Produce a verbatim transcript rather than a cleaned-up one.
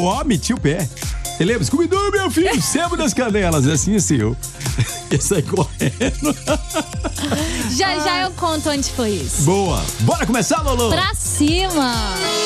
Ó, meti o pé. Você lembra? Scooby-Doo, meu filho, sebo das canelas. É assim, assim, eu. Eu saí correndo. Já, já eu conto onde foi isso. Boa. Bora começar, Lolo? Pra cima.